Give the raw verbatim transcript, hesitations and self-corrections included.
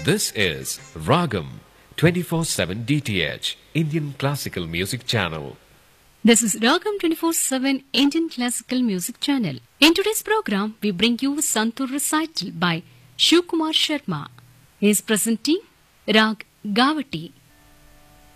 This is Ragam twenty-four seven D T H, Indian Classical Music Channel. This is Ragam twenty-four seven Indian Classical Music Channel. In today's program, we bring you Santur recital by Shivkumar Sharma. He is presenting Rag Gavati.